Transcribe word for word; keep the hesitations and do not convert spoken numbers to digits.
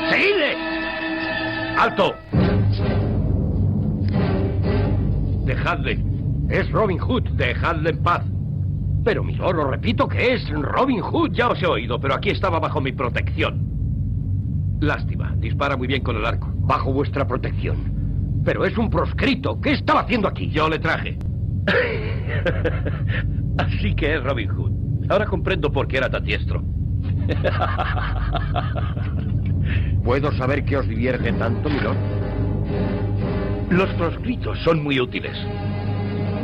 ¡Seguidle! ¡Alto! Dejadle. Es Robin Hood. Dejadle en paz. Pero, mi lord, os repito que es Robin Hood. Ya os he oído, pero aquí estaba bajo mi protección. Lástima. Dispara muy bien con el arco. Bajo vuestra protección. Pero es un proscrito. ¿Qué estaba haciendo aquí? Yo le traje. Así que es Robin Hood. Ahora comprendo por qué era tan diestro. ¿Puedo saber qué os divierte tanto, mi lord? Los proscritos son muy útiles.